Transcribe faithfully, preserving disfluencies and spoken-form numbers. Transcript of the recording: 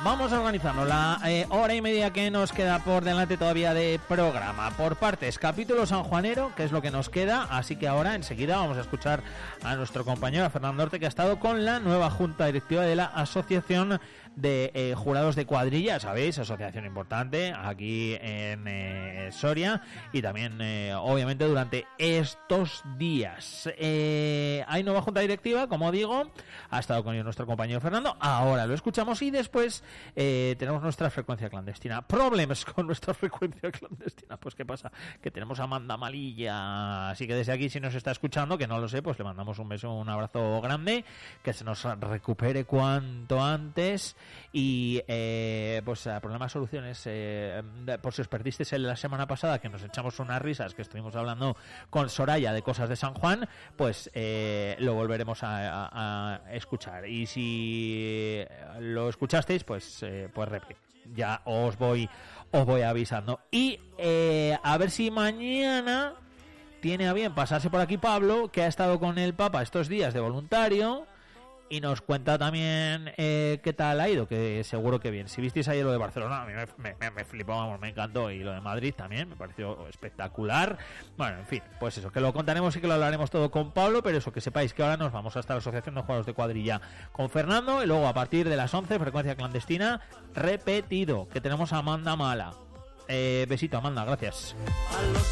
Vamos a organizarnos la eh, hora y media que nos queda por delante todavía de programa. Por partes, capítulo sanjuanero, que es lo que nos queda. Así que ahora, enseguida, vamos a escuchar a nuestro compañero, a Fernando Orte, que ha estado con la nueva junta directiva de la Asociación de eh, Jurados de Cuadrilla. Sabéis, asociación importante aquí en eh, Soria. Y también, eh, obviamente, durante estos días. Eh, hay nueva junta directiva, como digo. Ha estado con ello nuestro compañero Fernando. Ahora lo escuchamos y después... Eh, tenemos nuestra frecuencia clandestina. Problemas con nuestra frecuencia clandestina. Pues qué pasa, que tenemos a Amanda Malilla. Así que desde aquí, si nos está escuchando, que no lo sé, pues le mandamos un beso, un abrazo grande, que se nos recupere cuanto antes. Y eh, pues a problemas, soluciones, eh, por si os perdisteis en la semana pasada, que nos echamos unas risas, que estuvimos hablando con Soraya de cosas de San Juan, pues eh, lo volveremos a, a, a escuchar. Y si lo escuchasteis, pues Eh, pues repre, ya os voy os voy avisando. Y eh, a ver si mañana tiene a bien pasarse por aquí Pablo, que ha estado con el Papa estos días de voluntario, y nos cuenta también eh, qué tal ha ido, que seguro que bien. Si visteis ayer lo de Barcelona, a mí me, me, me flipó, vamos, me encantó, y lo de Madrid también me pareció espectacular. Bueno, en fin, pues eso, que lo contaremos y que lo hablaremos todo con Pablo, pero eso, que sepáis que ahora nos vamos hasta la Asociación de Jugadores de Cuadrilla con Fernando, y luego a partir de las once, frecuencia clandestina repetido, que tenemos a Amanda Mala. Eh, besito, Amanda, gracias.